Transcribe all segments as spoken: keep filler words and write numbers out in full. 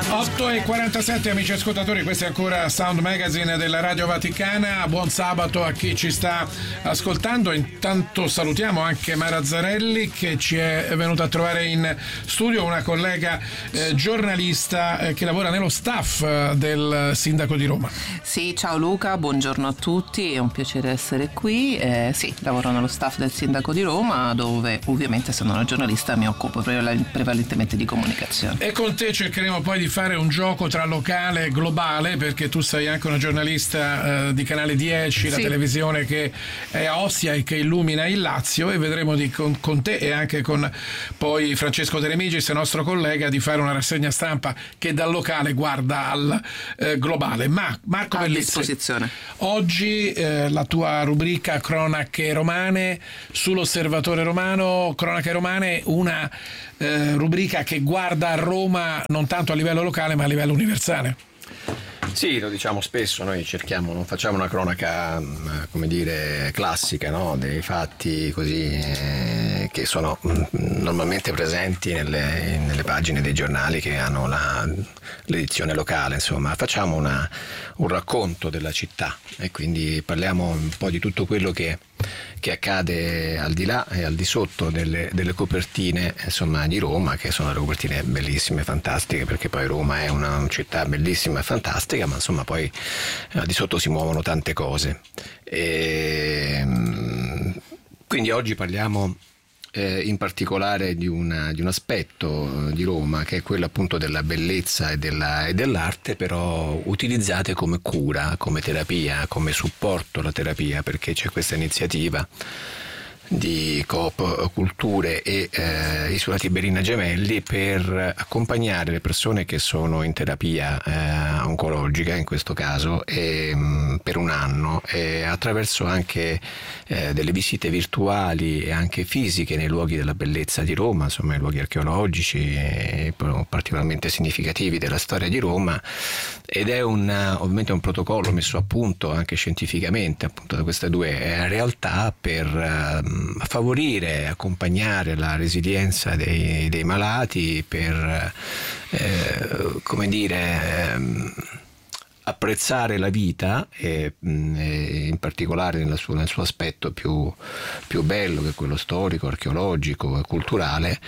otto e quarantasette, amici ascoltatori, questo è ancora Sound Magazine della Radio Vaticana. Buon sabato a chi ci sta ascoltando. Intanto salutiamo anche Mara Zarelli, che ci è venuta a trovare in studio, una collega eh, giornalista eh, che lavora nello staff eh, del Sindaco di Roma. Sì, ciao Luca, buongiorno a tutti, è un piacere essere qui. Eh, sì, lavoro nello staff del Sindaco di Roma, dove ovviamente, essendo una giornalista, mi occupo prevalentemente di comunicazione. E con te cercheremo poi di fare un gioco tra locale e globale, perché tu sei anche una giornalista eh, di Canale dieci, sì, la televisione che è a Ostia e che illumina il Lazio, e vedremo di, con, con te e anche con poi Francesco De Remigis, il nostro collega, di fare una rassegna stampa che dal locale guarda al eh, globale. Ma Marco a Bellizzi, disposizione. Oggi eh, la tua rubrica Cronache Romane sull'Osservatore Romano. Cronache Romane, una eh, rubrica che guarda a Roma non tanto a livello locale ma a livello universale. Sì, lo diciamo spesso, noi cerchiamo, non facciamo una cronaca, come dire, classica, no? Dei fatti così eh, che sono mh, normalmente presenti nelle, nelle pagine dei giornali che hanno la, l'edizione locale, insomma, facciamo una, un racconto della città e quindi parliamo un po' di tutto quello che che accade al di là e al di sotto delle, delle copertine, insomma, di Roma, che sono delle copertine bellissime, fantastiche, perché poi Roma è una città bellissima e fantastica, ma insomma poi al di sotto si muovono tante cose. E quindi oggi parliamo Eh, in particolare di, una, di un aspetto di Roma, che è quello appunto della bellezza e, della, e dell'arte, però utilizzate come cura, come terapia, come supporto alla terapia, perché c'è questa iniziativa di Coop Culture e eh, Isola Tiberina Gemelli per accompagnare le persone che sono in terapia eh, oncologica, in questo caso, e, mh, per un anno, e attraverso anche eh, delle visite virtuali e anche fisiche nei luoghi della bellezza di Roma, insomma i luoghi archeologici e particolarmente significativi della storia di Roma, ed è un, ovviamente un protocollo messo a punto anche scientificamente appunto da queste due realtà per eh, favorire, accompagnare la resilienza dei, dei malati, per eh, come dire ehm, apprezzare la vita e, e in particolare nel suo, nel suo aspetto più, più bello, che è quello storico, archeologico e culturale,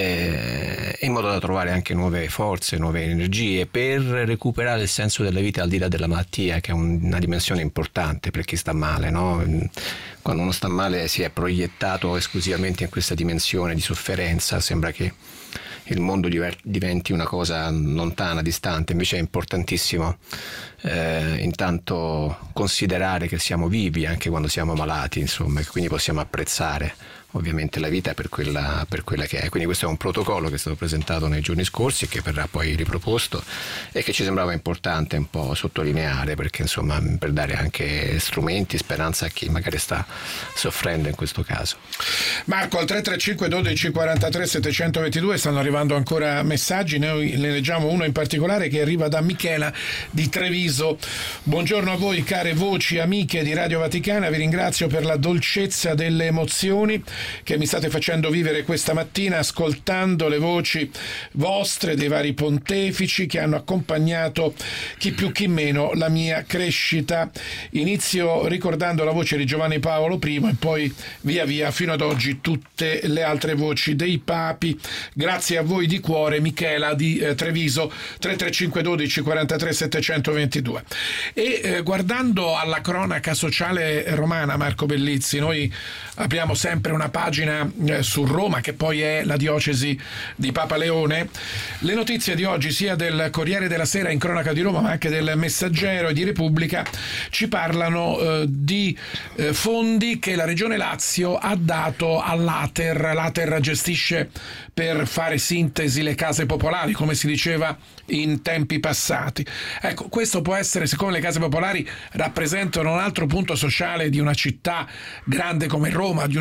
eh, in modo da trovare anche nuove forze, nuove energie per recuperare il senso della vita al di là della malattia, che è un, una dimensione importante per chi sta male, no? Quando uno sta male si è proiettato esclusivamente in questa dimensione di sofferenza, sembra che il mondo diventi una cosa lontana, distante. Invece è importantissimo eh, intanto considerare che siamo vivi anche quando siamo malati, insomma, e quindi possiamo apprezzare ovviamente la vita per quella, per quella che è. Quindi questo è un protocollo che è stato presentato nei giorni scorsi e che verrà poi riproposto, e che ci sembrava importante un po' sottolineare, perché insomma per dare anche strumenti, speranza a chi magari sta soffrendo in questo caso. Marco, al tre tre cinque dodici quarantatré settecentoventidue stanno arrivando ancora messaggi, noi ne leggiamo uno in particolare che arriva da Michela di Treviso. Buongiorno a voi care voci amiche di Radio Vaticana, vi ringrazio per la dolcezza delle emozioni che mi state facendo vivere questa mattina, ascoltando le voci vostre dei vari pontefici che hanno accompagnato chi più chi meno la mia crescita. Inizio ricordando la voce di Giovanni Paolo primo e poi via via fino ad oggi tutte le altre voci dei papi. Grazie a voi di cuore, Michela di eh, Treviso, tre tre cinque dodici quarantatré settecentoventidue. E eh, guardando alla cronaca sociale romana, Marco Bellizzi, noi abbiamo sempre una pagina eh, su Roma, che poi è la diocesi di Papa Leone. Le notizie di oggi, sia del Corriere della Sera in cronaca di Roma ma anche del Messaggero e di Repubblica, ci parlano eh, di eh, fondi che la Regione Lazio ha dato all'Ater. L'Ater gestisce, per fare sintesi, le case popolari, come si diceva in tempi passati. Ecco, questo può essere, siccome le case popolari rappresentano un altro punto sociale di una città grande come Roma, di una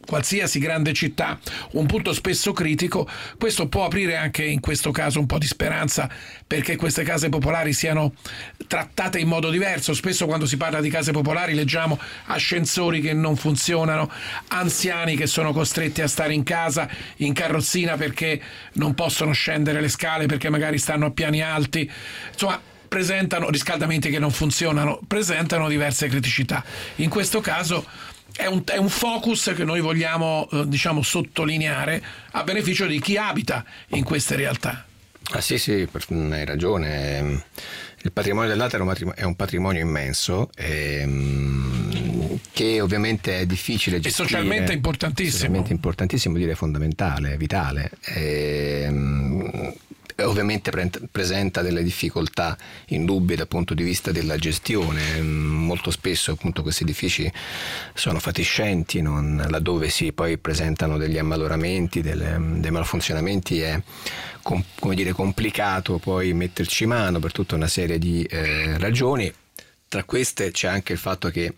qualsiasi grande città un punto spesso critico, questo può aprire anche in questo caso un po' di speranza perché queste case popolari siano trattate in modo diverso. Spesso quando si parla di case popolari leggiamo ascensori che non funzionano, anziani che sono costretti a stare in casa in carrozzina perché non possono scendere le scale perché magari stanno a piani alti, insomma presentano riscaldamenti che non funzionano, presentano diverse criticità. In questo caso È un, è un focus che noi vogliamo eh, diciamo sottolineare a beneficio di chi abita in queste realtà. Ah sì sì, hai ragione. Il patrimonio dell'arte è un patrimonio immenso ehm, che ovviamente è difficile gestire. E socialmente importantissimo. Socialmente importantissimo, direi fondamentale, vitale. Ehm, ovviamente pre- presenta delle difficoltà indubbie dal punto di vista della gestione. Molto spesso appunto questi edifici sono fatiscenti, non, laddove si poi presentano degli ammaloramenti, delle, dei malfunzionamenti è com- come dire complicato poi metterci mano per tutta una serie di eh, ragioni. Tra queste c'è anche il fatto che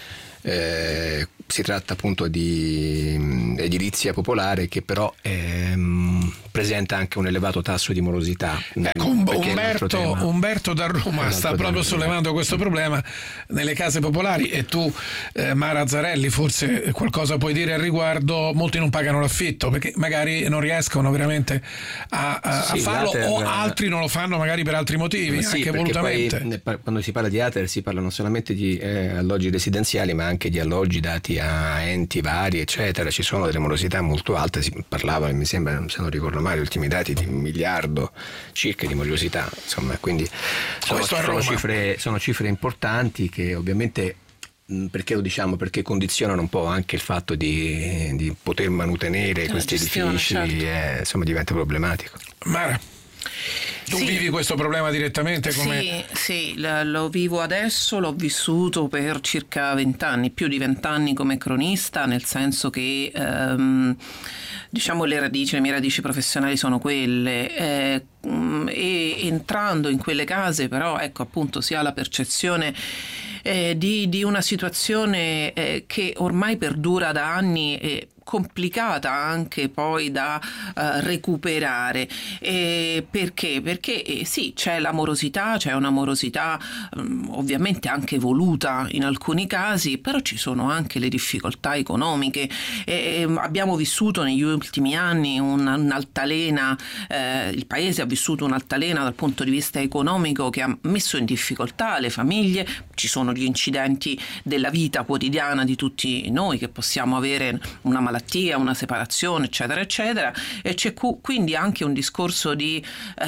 eh, si tratta appunto di mh, edilizia popolare che però ehm, presenta anche un elevato tasso di morosità. Ecco, Umberto, Umberto da Roma sta proprio sollevando questo problema nelle case popolari e tu eh, Mara Azzarelli forse qualcosa puoi dire al riguardo. Molti non pagano l'affitto perché magari non riescono veramente a, a, sì, a farlo Ater, o altri non lo fanno magari per altri motivi, sì, anche volutamente. Poi, quando si parla di Ater si parla non solamente di eh, alloggi residenziali ma anche di alloggi dati a enti vari eccetera. Ci sono delle morosità molto alte, si parlava, mi sembra, se non ricordo male, gli ultimi dati di un miliardo circa di morosità, insomma, quindi sono, sono, cifre, sono cifre importanti che ovviamente, perché lo diciamo, perché condizionano un po' anche il fatto di, di poter manutenere la questi gestione, edifici, certo. eh, insomma diventa problematico. Mara, tu sì. vivi questo problema direttamente? Come... Sì, sì, lo vivo adesso, l'ho vissuto per circa vent'anni, più di vent'anni come cronista, nel senso che ehm, diciamo le radici, le mie radici professionali sono quelle eh, e entrando in quelle case però ecco appunto si ha la percezione eh, di, di una situazione eh, che ormai perdura da anni e complicata anche poi da uh, recuperare. E perché? Perché eh, sì, c'è la morosità, c'è una morosità um, ovviamente anche voluta in alcuni casi, però ci sono anche le difficoltà economiche. E, e abbiamo vissuto negli ultimi anni un, un'altalena, eh, il paese ha vissuto un'altalena dal punto di vista economico che ha messo in difficoltà le famiglie. Ci sono gli incidenti della vita quotidiana di tutti noi che possiamo avere una malattia, una separazione eccetera eccetera, e c'è cu- quindi anche un discorso di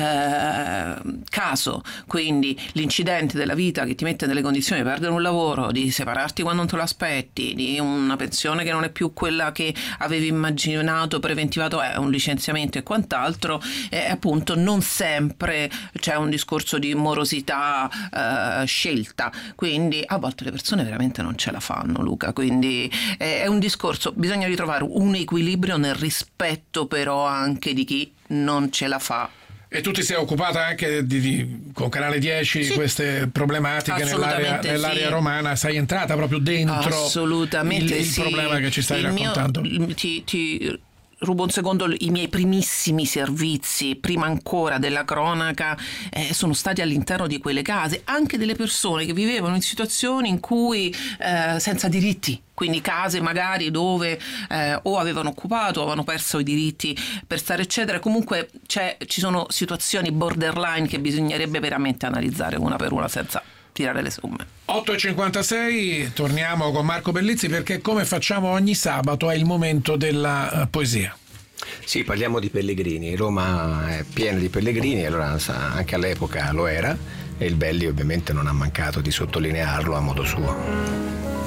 eh, caso, quindi l'incidente della vita che ti mette nelle condizioni di perdere un lavoro, di separarti quando non te lo aspetti, di una pensione che non è più quella che avevi immaginato, preventivato, è un licenziamento e quant'altro, e appunto non sempre c'è un discorso di morosità eh, scelta, quindi a volte le persone veramente non ce la fanno, Luca, quindi eh, è un discorso, bisogna ritrovare un equilibrio nel rispetto però anche di chi non ce la fa. E tu ti sei occupata anche di, di, con Canale dieci sì. di queste problematiche nell'area, nell'area sì. romana, sei entrata proprio dentro assolutamente il, il sì. problema che ci stai il raccontando. Mio, ti, ti rubo un secondo, i miei primissimi servizi, prima ancora della cronaca, eh, sono stati all'interno di quelle case, anche delle persone che vivevano in situazioni in cui eh, senza diritti, quindi case magari dove eh, o avevano occupato o avevano perso i diritti per stare eccetera. Comunque c'è, ci sono situazioni borderline che bisognerebbe veramente analizzare una per una senza tirare le somme. otto e cinquantasei, torniamo con Marco Bellizzi perché come facciamo ogni sabato è il momento della uh, poesia. Sì, parliamo di pellegrini. Roma è piena di pellegrini, allora anche all'epoca lo era e il Belli ovviamente non ha mancato di sottolinearlo a modo suo.